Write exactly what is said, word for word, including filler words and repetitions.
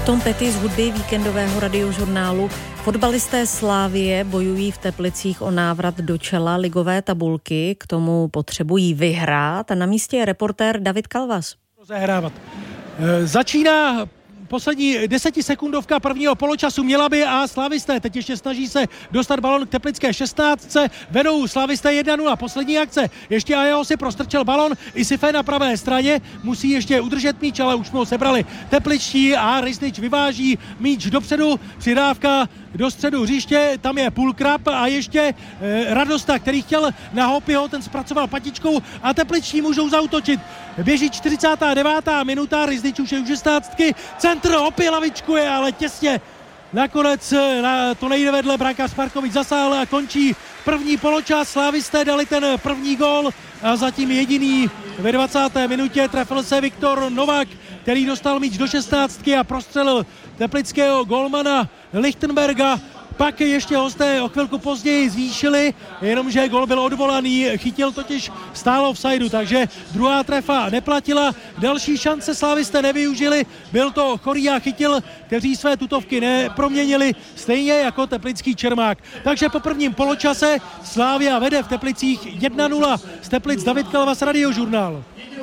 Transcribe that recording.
Tom Petty z hudby víkendového radiožurnálu. Fotbalisté Slavie bojují v Teplicích o návrat do čela ligové tabulky. K tomu potřebují vyhrát a na místě je reportér David Kalvas. Zahrávat. E, začíná poslední desetisekundovka prvního poločasu, měla by a slavisté teď ještě snaží se dostat balon k teplické šestnáctce, vedou slavisté jedna nula, poslední akce, ještě Ajo si prostrčil balon, Isife na pravé straně, musí ještě udržet míč, ale už mu ho sebrali tepličtí a Rysnič vyváží míč dopředu, přidávka do středu hřiště, tam je Pulkrab a ještě e, Radosta, který chtěl na Hopiho, ten zpracoval patičkou a tepličtí můžou zaútočit. Běží čtyřicátá devátá minuta, Rysnič už je u šestnáctky, centr Hopi lavičkuje, ale těsně nakonec na, to nejde vedle, brankář Markovič zasáhl a končí první poločas. Slávisté dali ten první gól a zatím jediný ve dvacáté minutě trefil se Viktor Novak, který dostal míč do šestnáctky a prostřelil teplického golmana Lichtenberga. Pak ještě hosté o chvilku později zvýšili, jenomže gol byl odvolaný, chytil totiž stále offsideu, takže druhá trefa neplatila. Další šance slávisté nevyužili, byl to Choria chytil, kteří své tutovky neproměnili, stejně jako teplický Čermák. Takže po prvním poločase Slavia vede v Teplicích jedna nula. Z Teplic David Kalvas, Radiožurnál.